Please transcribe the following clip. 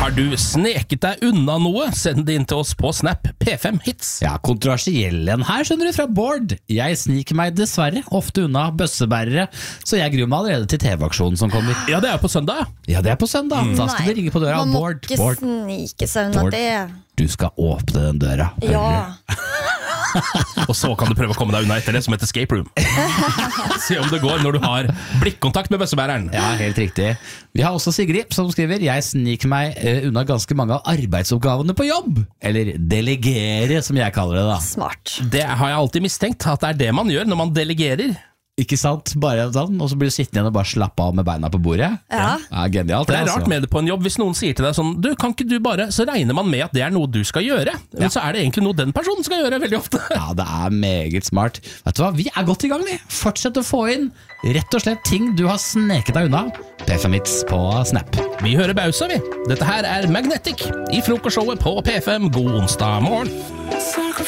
Har du sneket deg unna noe? Send det inn til oss på Snap P5 Hits. Ja, kontroversiell en her, skjønner du, fra Bård. Jeg sniker meg dessverre ofte unna bøssebærere, så jeg gruer meg allerede til TV-aksjonen som kommer. Ja, det er på søndag. Ja, det er på søndag. Da skal det ringe på døra. Man må Bård, ikke snike seg unna Bård, det. du skal åpne den døra. Ja. Og så kan du prøve å komme deg unna etter det, som heter escape room. Se om det går når du har blikkontakt med bøssebæreren. Ja, helt riktig. Vi har også Sigrid som skriver: jeg sniker meg unna ganske mange av arbeidsoppgavene på jobb. Eller delegere, som jeg kaller det da. Smart. Det har jeg alltid mistenkt, at det er det man gjør når man delegerer. Ikke sant? Bare sånn, og så blir du sittende igjen og bare slappe av med beina på bordet. Ja. Genialt. For det er rart med det på en jobb. Hvis noen sier til deg sånn, du, kan ikke du bare, så regner man med at det er noe du skal gjøre. Men så er det egentlig noe den personen skal gjøre veldig ofte. Ja, det er meget smart. Vet du hva, vi er godt i gang, vi. Fortsett å få inn rett og slett ting du har sneket deg unna. P5 Hits på Snap. Vi hører bausa, vi. Dette her er Magnetic i frokostshowet på P5. God onsdag morgen.